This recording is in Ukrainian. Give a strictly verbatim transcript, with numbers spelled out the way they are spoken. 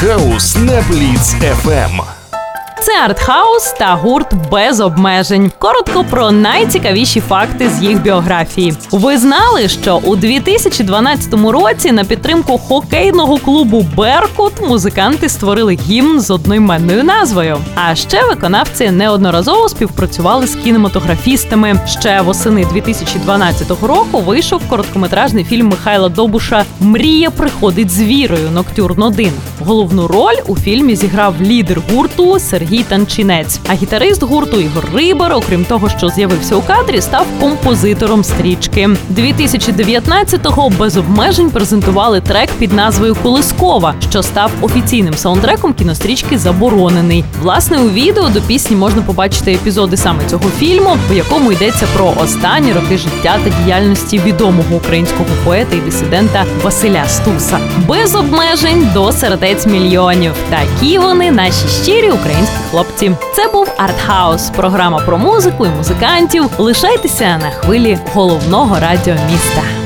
Артхаус на Бліц еф ем. Це Артхаус та гурт «Без обмежень». Коротко про найцікавіші факти з їх біографії. Ви знали, що у дві тисячі дванадцятому році на підтримку хокейного клубу «Беркут» музиканти створили гімн з одноіменною назвою. А ще виконавці неодноразово співпрацювали з кінематографістами. Ще восени дві тисячі дванадцятого року вийшов короткометражний фільм Михайла Добуша «Мрія приходить з вірою. Ноктюрн один». Головну роль у фільмі зіграв лідер гурту Сергій Танчинець. А гітарист гурту Ігор Рибар, окрім того, що з'явився у кадрі, став композитором стрічки. дві тисячі дев'ятнадцятого «Без обмежень» презентували трек під назвою «Колискова», що став офіційним саундтреком кінострічки «Заборонений». Власне, у відео до пісні можна побачити епізоди саме цього фільму, у якому йдеться про останні роки життя та діяльності відомого українського поета і дисидента Василя Стуса. Без обмежень до сердець мільйонів. Такі вони, наші щирі українські хлопці. Це був Артхаус, програма про музику і музикантів. Лишайтеся на хвилі головного радіо міста.